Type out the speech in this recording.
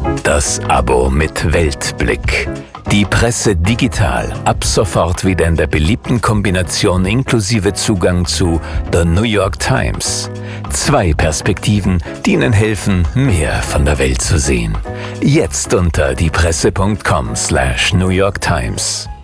Das Abo mit Weltblick. Die Presse digital. Ab sofort wieder in der beliebten Kombination inklusive Zugang zu The New York Times. 2 Perspektiven, die Ihnen helfen, mehr von der Welt zu sehen. Jetzt unter diepresse.com/New York Times.